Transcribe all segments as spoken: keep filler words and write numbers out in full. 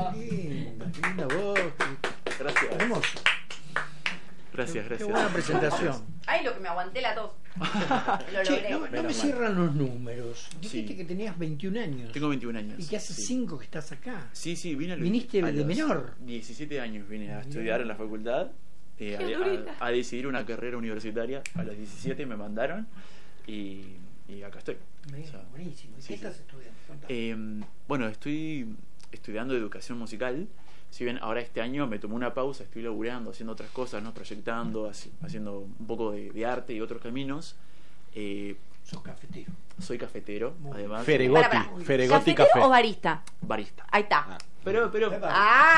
linda, qué linda voz. Gracias. Hermoso. Gracias, Qué gracias. buena presentación. Ay, lo que me aguanté la tos. Lo Che, logré. no, no me cierran los números. Dijiste Sí. que tenías veintiún años. Tengo veintiún años. Y que hace sí. cinco que estás acá. Sí, sí, vine a los, Viniste a de los menor. diecisiete años vine a estudiar en la facultad, eh, Qué a, durita. a- a decidir una carrera universitaria. A los diecisiete me mandaron y, y acá estoy. Bien, O sea, buenísimo. ¿Y sí, ¿Qué sí. estás estudiando? Contame. Eh, bueno, estoy estudiando educación musical. Si bien ahora este año me tomé una pausa, estoy laburando, haciendo otras cosas, ¿no? Proyectando, haci- haciendo un poco de, de arte y otros caminos. Eh, Sos cafetero. soy cafetero, Muy además. Feregoti, Para, para. Feregoti ¿Cafetero Café. o barista? Barista. Ahí está. Ah. Pero, pero, Epa.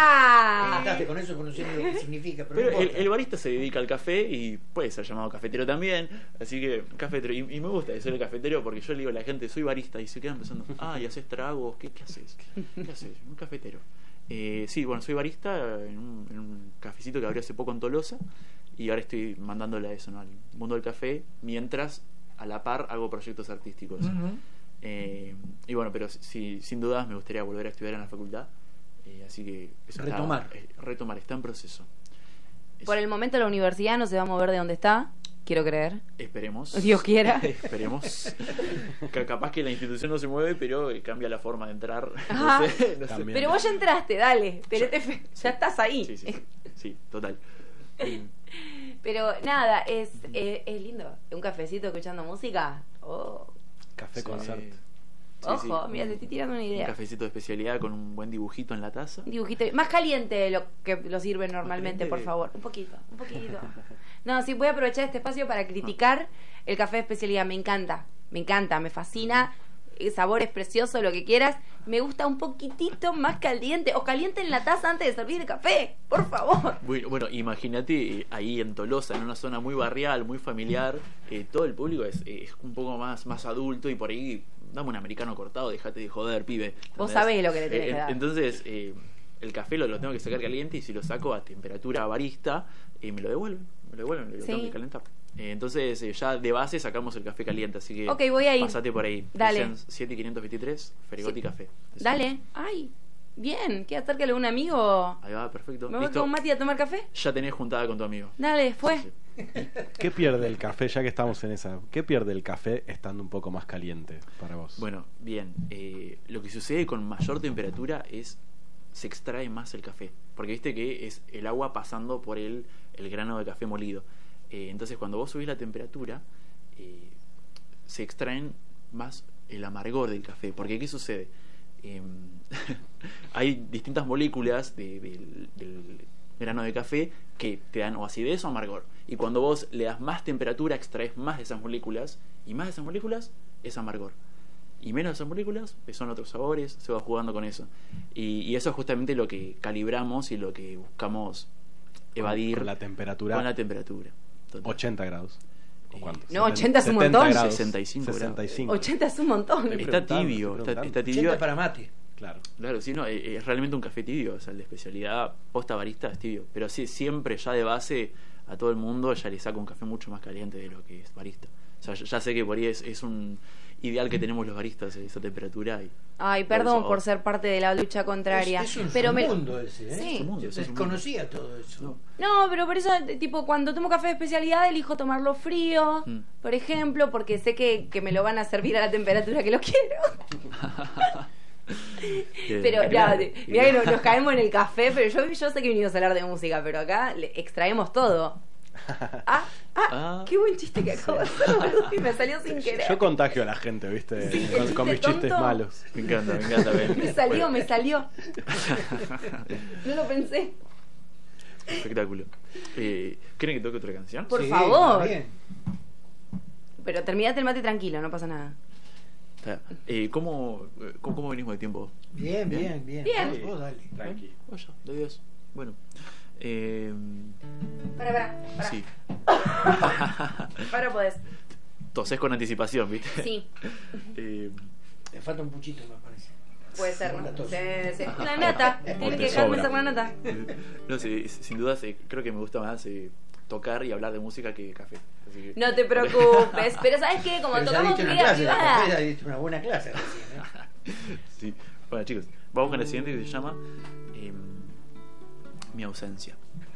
Ah. Contaste con eso conociendo lo que significa, pero, pero no el, importa. el barista se dedica al café y puede ser llamado cafetero también. Así que, cafetero. Y, y me gusta eso, el cafetero, porque yo le digo a la gente, soy barista, y se quedan pensando, ah, y haces tragos, ¿qué, qué haces? ¿Qué haces? Un cafetero. Eh, sí, bueno, soy barista en un, en un cafecito que abrió hace poco en Tolosa, y ahora estoy mandándole a eso, ¿no? Al mundo del café, mientras a la par hago proyectos artísticos. Ujú. Eh, y bueno, pero sí, sin dudas me gustaría volver a estudiar en la facultad. Eh, así que eso está- Retomar. eh, retomar, está en proceso. Es- Por el momento la universidad no se va a mover de donde está. Quiero creer. Esperemos. Dios quiera. Esperemos. Ca- Capaz que la institución no se mueve, pero eh, cambia la forma de entrar. Ajá. No sé, no sé. También. Pero vos ya entraste, dale. Tenete Ya- fe. Ya estás ahí. Sí, sí, sí, sí, total. Eh, Pero nada, es, es, es lindo. Un cafecito escuchando música. Oh. Café sí, concert. sí, Ojo, sí. mira, te estoy tirando una Un idea. cafecito de especialidad con un buen dibujito en la taza. Un dibujito. Más caliente de lo que lo sirven normalmente, caliente por de- favor. Un poquito, un poquito. No, sí, voy a aprovechar este espacio para criticar el café de especialidad. Me encanta, me encanta, me fascina. El sabor es precioso, lo que quieras. Me gusta un poquitito más caliente. O caliente en la taza antes de servir el café. Por favor. Bueno, bueno, imagínate eh, ahí en Tolosa, en una zona muy barrial, muy familiar, eh, todo el público es, es un poco más, más adulto y por ahí, dame un americano cortado, dejate de joder, pibe. Vos ¿Entendés? sabés lo que le tenés Eh, que dar. Entonces, eh, el café lo, lo tengo que sacar caliente y si lo saco a temperatura barista, eh, me lo devuelven, me lo devuelven, lo Sí. tengo que calentar. Eh, entonces, eh, ya de base sacamos el café caliente, así que Ok, voy a ir. pasate por ahí. Dale. Dicen siete quinientos veintitrés, Feregoti Sí. Café. Eso. Dale. Ay, bien. ¿Qué acércalo a un amigo? Ahí va, perfecto. ¿Me voy Listo. con Mati a tomar café? Ya tenés juntada con tu amigo. Dale, fue. Sí, sí. ¿Qué pierde el café, ya que estamos en esa? ¿Qué pierde el café estando un poco más caliente para vos? Bueno, bien. Eh, lo que sucede con mayor temperatura es se extrae más el café, porque viste que es el agua pasando por el, el grano de café molido. Eh, entonces, cuando vos subís la temperatura, eh, se extraen más el amargor del café. Porque ¿qué sucede? Eh, hay distintas moléculas de- del, del grano de café que te dan o acidez o amargor. Y cuando vos le das más temperatura, extraes más de esas moléculas, y más de esas moléculas es amargor. Y menos de esas moléculas son otros sabores, se va jugando con eso. Y, y eso es justamente lo que calibramos y lo que buscamos evadir Con la temperatura. con la temperatura. Total. ochenta grados. ¿O Eh, cuánto? no, setenta ochenta es un setenta montón. grados. sesenta y cinco grados. sesenta y cinco. ochenta es un montón. Estoy Está preguntando, tibio, estoy está, preguntando. está tibio. ochenta para mate. Claro. Claro, sí, no, eh, es realmente un café tibio, o sea, el de especialidad posta barista es tibio. Pero sí, siempre ya de base a todo el mundo ya le saco un café mucho más caliente de lo que es barista. O sea, ya, ya sé que por ahí es, es un ideal que tenemos los baristas, esa temperatura. Y Ay, por perdón eso- por ser parte de la lucha contraria. Es, es un pero me... mundo ese, ¿eh? Sí. Es un mundo, Yo es un mundo. desconocía todo eso. No. No, pero por eso, tipo, cuando tomo café de especialidad elijo tomarlo frío, Mm. por ejemplo, porque sé que, que me lo van a servir a la temperatura que lo quiero. Que- Pero, claro, no, y- mirá que nos, nos caemos en el café, pero yo, yo sé que vinimos a hablar de música, pero acá le extraemos todo. Ah, ah, Ah. qué buen chiste que acabo de hacer, boludo, y me salió sin querer. Yo contagio a la gente, ¿viste? Sí, el con, chiste con mis chistes tonto. malos. Me encanta, me encanta. ven. Me salió, Bueno, me salió. No lo pensé. espectáculo. Eh, ¿Quieren que toque otra canción? Por Sí, favor. bien. Pero terminate el mate tranquilo, no pasa nada. Está. Eh, ¿cómo, eh, ¿cómo, ¿Cómo venimos de tiempo? Bien, bien, bien. Bien. Vos, vos dale. Tranqui. Vaya, de Dios. Bueno. Eh, Para, para, para. sí. Para podés. Tosés con anticipación, ¿viste? Sí, Eh, Te falta un puchito, me parece. puede ser, ¿no? Segunda tos. Sí, sí. La nata. Tiene te que dejarme sobra. hacer una nata. no sé, sin duda eh, creo que me gusta más eh, tocar y hablar de música que café. Así que- No te preocupes. Pero ¿sabes qué? Como Pero ya tocamos diste una vida clase, la privada. café, ya diste una buena clase recién, ¿eh? Sí. Bueno, chicos, vamos con la siguiente que se llama eh, mi ausencia.